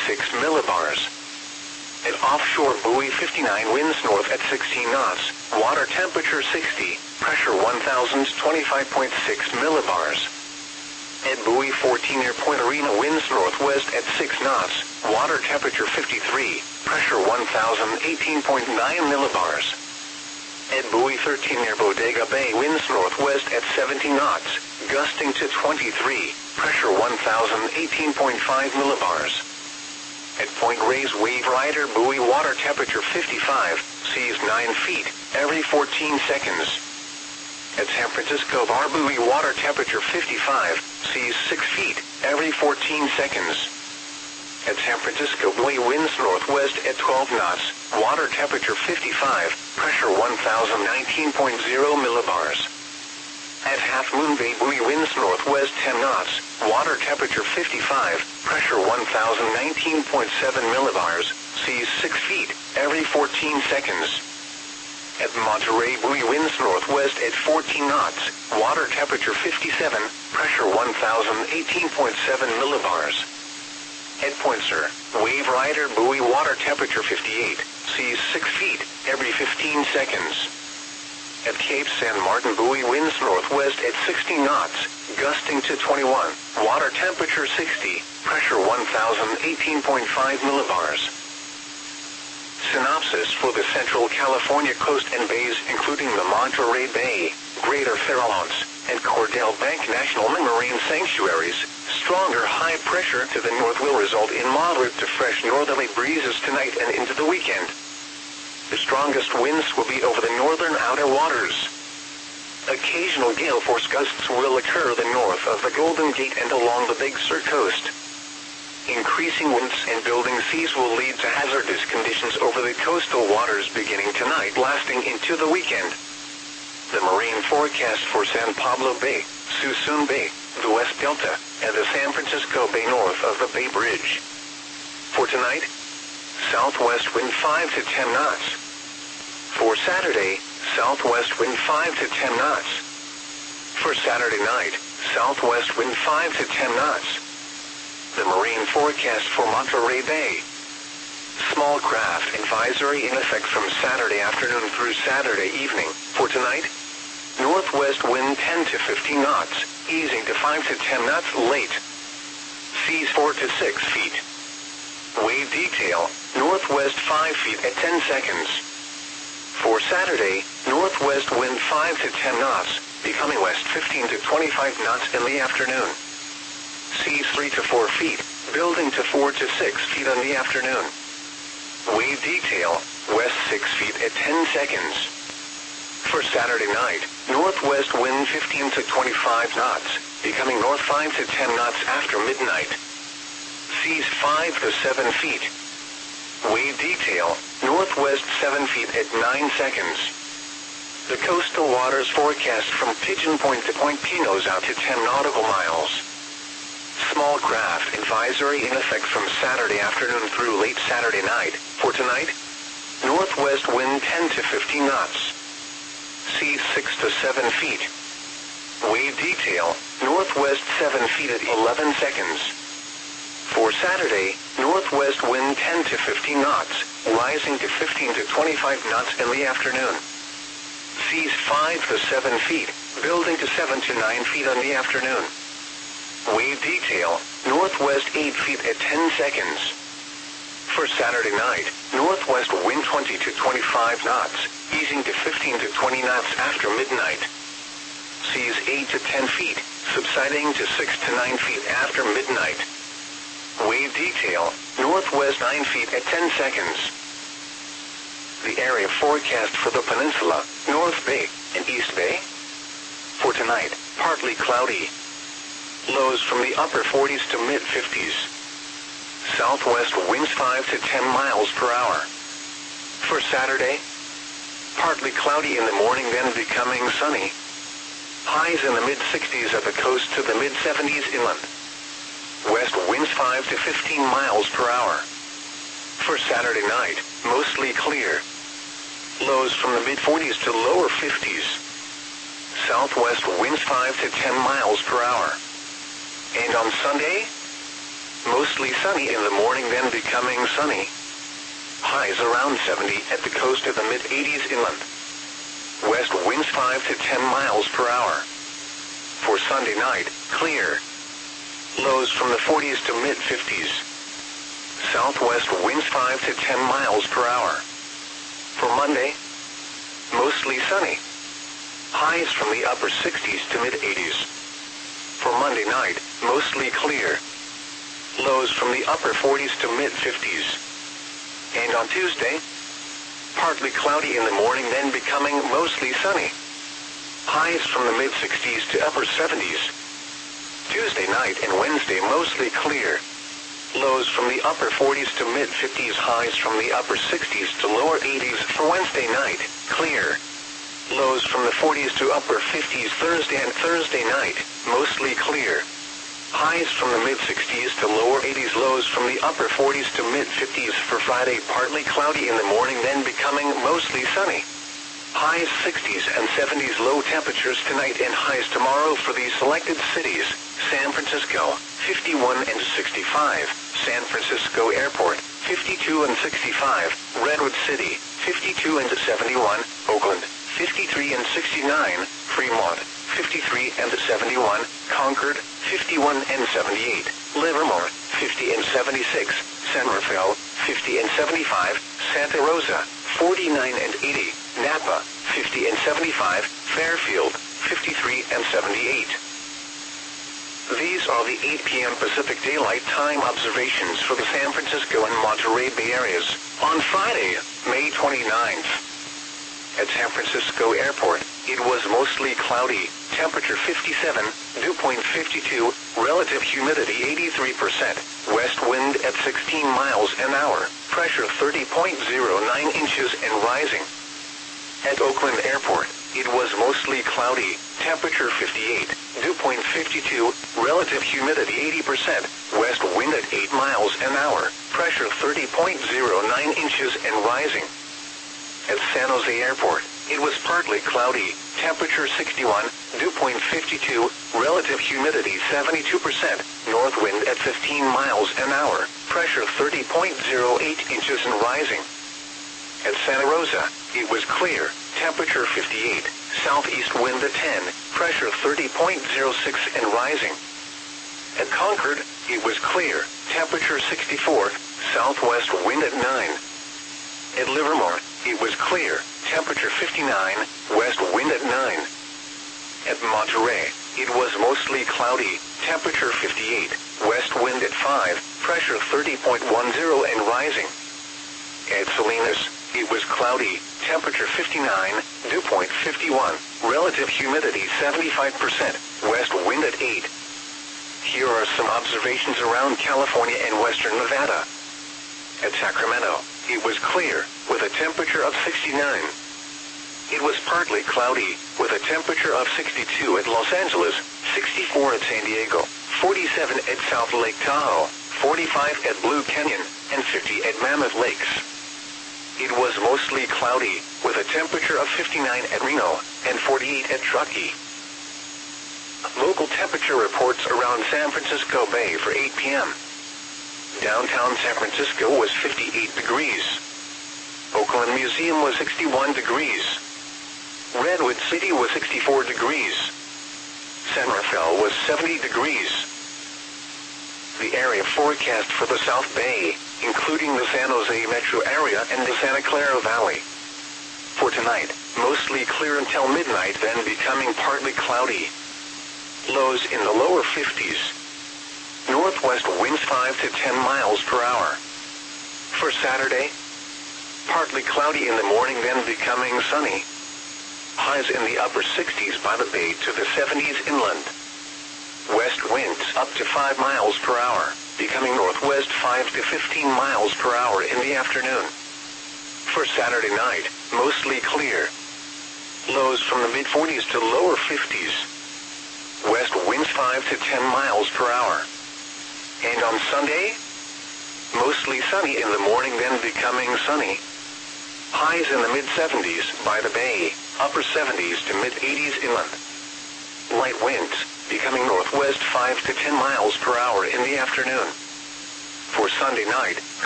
6 millibars. At offshore buoy 59, winds north at 16 knots, water temperature 60, pressure 1025.6 millibars. At buoy 14 near Point Arena, winds northwest at 6 knots, water temperature 53, pressure 1018.9 millibars. At buoy 13 near Bodega Bay, winds northwest at 17 knots, gusting to 23, pressure 1018.5 millibars. At Point Reyes, wave rider buoy, water temperature 55, seas 9 feet, every 14 seconds. At San Francisco Bar buoy, water temperature 55, seas 6 feet, every 14 seconds. At San Francisco buoy, winds northwest at 12 knots, water temperature 55, pressure 1019.0 millibars. At Half Moon Bay buoy, winds northwest 10 knots, water temperature 55, pressure 1019.7 millibars, seas 6 feet, every 14 seconds. At Monterey buoy, winds northwest at 14 knots, water temperature 57, pressure 1018.7 millibars. At Point Sur, wave rider buoy, water temperature 58, seas 6 feet, every 15 seconds. At Cape San Martin buoy, winds northwest at 16 knots, gusting to 21, water temperature 60, pressure 1018.5 millibars. Synopsis for the Central California coast and bays, including the Monterey Bay, Greater Farallones, and Cordell Bank National Marine Sanctuaries. Stronger high pressure to the north will result in moderate to fresh northerly breezes tonight and into the weekend. The strongest winds will be over the northern outer waters. Occasional gale force gusts will occur the north of the Golden Gate and along the Big Sur coast. Increasing winds and building seas will lead to hazardous conditions over the coastal waters beginning tonight, lasting into the weekend. The marine forecast for San Pablo Bay, Suisun Bay, the West Delta, and the San Francisco Bay north of the Bay Bridge. For tonight, southwest wind 5 to 10 knots. For Saturday, southwest wind 5 to 10 knots. For Saturday night, southwest wind 5 to 10 knots. The marine forecast for Monterey Bay. Small craft advisory in effect from Saturday afternoon through Saturday evening. For tonight, northwest wind 10 to 15 knots, easing to 5 to 10 knots late. Seas 4 to 6 feet. Wave detail, northwest 5 feet at 10 seconds. For Saturday, northwest wind 5 to 10 knots, becoming west 15 to 25 knots in the afternoon. Seas 3 to 4 feet, building to 4 to 6 feet in the afternoon. Wave detail, west 6 feet at 10 seconds. For Saturday night, northwest wind 15 to 25 knots, becoming north 5 to 10 knots after midnight. Seas 5 to 7 feet. Wave detail, northwest 7 feet at 9 seconds. The coastal waters forecast from Pigeon Point to Point Pinos out to 10 nautical miles. Small craft advisory in effect from Saturday afternoon through late Saturday night. For tonight, northwest wind 10 to 15 knots. Seas 6 to 7 feet. Wave detail, northwest 7 feet at 11 seconds. For Saturday, northwest wind 10 to 15 knots, rising to 15 to 25 knots in the afternoon. Seas 5 to 7 feet, building to 7 to 9 feet in the afternoon. Wave detail, northwest 8 feet at 10 seconds. For Saturday night, northwest wind 20 to 25 knots, easing to 15 to 20 knots after midnight. Seas 8 to 10 feet, subsiding to 6 to 9 feet after midnight. Wave detail, northwest 9 feet at 10 seconds. The area forecast for the peninsula, North Bay and East Bay. For tonight, partly cloudy. Lows from the upper 40s to mid-50s. Southwest winds 5 to 10 miles per hour. For Saturday, partly cloudy in the morning, then becoming sunny. Highs in the mid-60s at the coast to the mid-70s inland. West winds 5 to 15 miles per hour. For Saturday night, mostly clear. Lows from the mid-40s to lower 50s. Southwest winds 5 to 10 miles per hour. And on Sunday, mostly sunny in the morning then becoming sunny. Highs around 70 at the coast of the mid-80s inland. West winds 5 to 10 miles per hour. For Sunday night, clear. Lows from the 40s to mid-50s. Southwest winds 5 to 10 miles per hour. For Monday, mostly sunny. Highs from the upper 60s to mid-80s. For Monday night, mostly clear. Lows from the upper 40s to mid-50s. And on Tuesday, partly cloudy in the morning then becoming mostly sunny. Highs from the mid-60s to upper 70s. Tuesday night and Wednesday mostly clear. Lows from the upper 40s to mid-50s. Highs from the upper 60s to lower 80s. For Wednesday night, clear. Lows from the 40s to upper 50s. Thursday and Thursday night, mostly clear. Highs from the mid-60s to lower 80s. Lows from the upper 40s to mid-50s. For Friday, partly cloudy in the morning then becoming mostly sunny. Highs 60s and 70s. Low temperatures tonight and highs tomorrow for these selected cities. San Francisco, 51 and 65. San Francisco Airport, 52 and 65. Redwood City, 52 and 71. Oakland, 53 and 69. Fremont, 53 and 71. Concord, 51 and 78. Livermore, 50 and 76. San Rafael, 50 and 75. Santa Rosa, 49 and 80. Napa, 50 and 75. Fairfield, 53 and 78. These are the 8 p.m. Pacific Daylight Time observations for the San Francisco and Monterey Bay areas on Friday, May 29th. At San Francisco Airport, it was mostly cloudy, temperature 57, dew point 52, relative humidity 83%, west wind at 16 miles an hour, pressure 30.09 inches and rising. At Oakland Airport, it was mostly cloudy, temperature 58, dew point 52, relative humidity 80%, west wind at 8 miles an hour, pressure 30.09 inches and rising. At San Jose Airport, it was partly cloudy, temperature 61, dew point 52, relative humidity 72%, north wind at 15 miles an hour, pressure 30.08 inches and rising. At Santa Rosa, it was clear, temperature 58, southeast wind at 10, pressure 30.06 and rising. At Concord, it was clear, temperature 64, southwest wind at 9. At Livermore, it was clear, temperature 59, west wind at 9. At Monterey, it was mostly cloudy, temperature 58, west wind at 5, pressure 30.10 and rising. At Salinas, it was cloudy, temperature 59, dew point 51, relative humidity 75%, west wind at 8. Here are some observations around California and western Nevada. At Sacramento, it was clear, with a temperature of 69. It was partly cloudy, with a temperature of 62 at Los Angeles, 64 at San Diego, 47 at South Lake Tahoe, 45 at Blue Canyon, and 50 at Mammoth Lakes. It was mostly cloudy, with a temperature of 59 at Reno, and 48 at Truckee. Local temperature reports around San Francisco Bay for 8 p.m. Downtown San Francisco was 58 degrees. Oakland Museum was 61 degrees. Redwood City was 64 degrees. San Rafael was 70 degrees. The area forecast for the South Bay, including the San Jose metro area and the Santa Clara Valley. For tonight, mostly clear until midnight, then becoming partly cloudy. Lows in the lower 50s. Northwest winds 5 to 10 miles per hour. For Saturday, partly cloudy in the morning, then becoming sunny. Highs in the upper 60s by the bay to the 70s inland. West winds up to 5 miles per hour, becoming northwest 5 to 15 miles per hour in the afternoon. For Saturday night, mostly clear. Lows from the mid-40s to lower 50s. West winds 5 to 10 miles per hour. And on Sunday, mostly sunny in the morning, then becoming sunny. Highs in the mid-70s by the bay, upper 70s to mid-80s inland. Light winds, becoming northwest 5 to 10 miles per hour in the afternoon. For Sunday night,